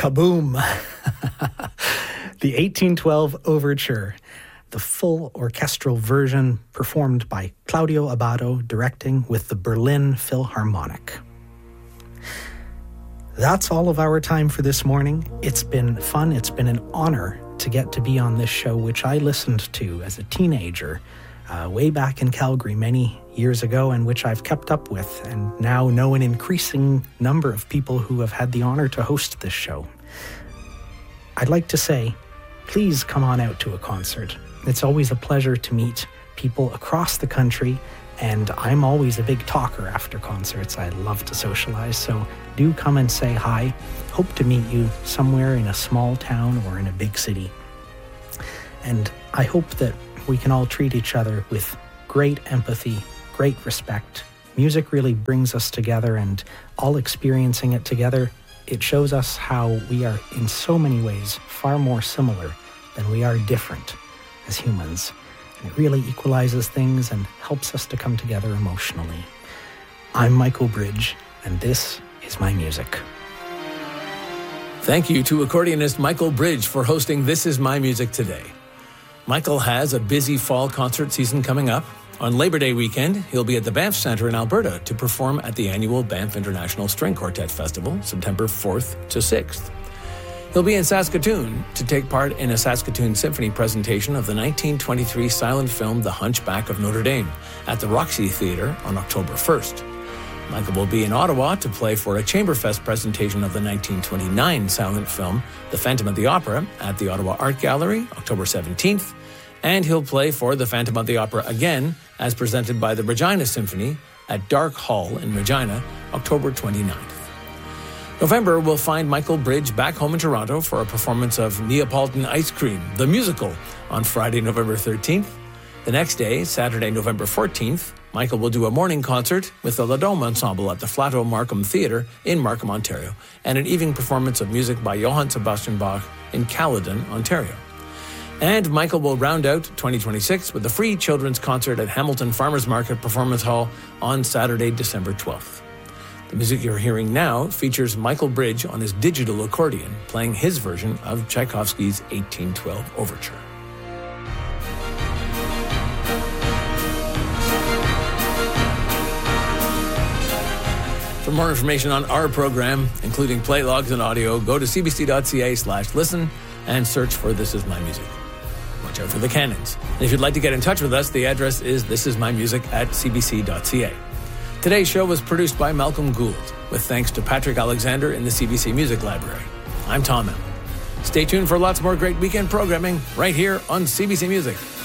Kaboom! The 1812 Overture, the full orchestral version performed by Claudio Abbado, directing with the Berlin Philharmonic. That's all of our time for this morning. It's been fun. It's been an honor to get to be on this show, which I listened to as a teenager way back in Calgary many years ago, and which I've kept up with and now know an increasing number of people who have had the honor to host this show. I'd like to say, please come on out to a concert. It's always a pleasure to meet people across the country, and I'm always a big talker after concerts. I love to socialize, so do come and say hi. Hope to meet you somewhere in a small town or in a big city. And I hope that we can all treat each other with great empathy, great respect. Music really brings us together, and all experiencing it together, it shows us how we are in so many ways far more similar than we are different as humans. And it really equalizes things and helps us to come together emotionally. I'm Michael Bridge, and this is my music. Thank you to accordionist Michael Bridge for hosting This Is My Music today. Michael has a busy fall concert season coming up. On Labor Day weekend, he'll be at the Banff Centre in Alberta to perform at the annual Banff International String Quartet Festival, September 4th to 6th. He'll be in Saskatoon to take part in a Saskatoon Symphony presentation of the 1923 silent film The Hunchback of Notre Dame at the Roxy Theatre on October 1st. Michael will be in Ottawa to play for a Chamberfest presentation of the 1929 silent film The Phantom of the Opera at the Ottawa Art Gallery, October 17th, and he'll play for The Phantom of the Opera again as presented by the Regina Symphony at Dark Hall in Regina, October 29th. November will find Michael Bridge back home in Toronto for a performance of Neapolitan Ice Cream, the musical, on Friday, November 13th. The next day, Saturday, November 14th, Michael will do a morning concert with the La Dome Ensemble at the Flato Markham Theatre in Markham, Ontario, and an evening performance of music by Johann Sebastian Bach in Caledon, Ontario. And Michael will round out 2026 with a free children's concert at Hamilton Farmers Market Performance Hall on Saturday, December 12th. The music you're hearing now features Michael Bridge on his digital accordion, playing his version of Tchaikovsky's 1812 Overture. For more information on our program, including play logs and audio, go to cbc.ca/listen and search for This Is My Music. Watch out for the cannons. And if you'd like to get in touch with us, the address is thisismymusic@cbc.ca. Today's show was produced by Malcolm Gould, with thanks to Patrick Alexander in the CBC Music Library. I'm Tom Allen. Stay tuned for lots more great weekend programming right here on CBC Music.